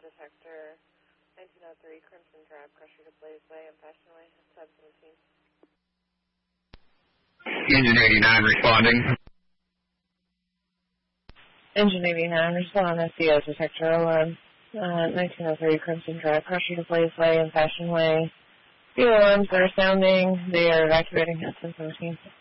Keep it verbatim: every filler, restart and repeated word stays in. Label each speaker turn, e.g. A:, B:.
A: Detector, nineteen oh three Crimson Drive, Crusher to Blaze Way and Fashion Way, sub seventeen.
B: Engine eighty-nine responding.
A: Engine eighty-nine, respond S D O Detector alarm, uh, nineteen oh three Crimson Drive, Crusher to Blaze Way and Fashion Way. The alarms are sounding. They are evacuating at ten seventeen.